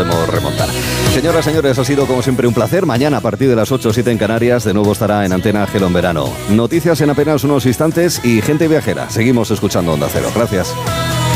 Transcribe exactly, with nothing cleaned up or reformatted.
podemos remontar. Señoras, señores, ha sido como siempre un placer. Mañana a partir de las ocho o siete en Canarias, de nuevo estará en Antena Gelo en verano. Noticias en apenas unos instantes y gente viajera. Seguimos escuchando Onda Cero. Gracias.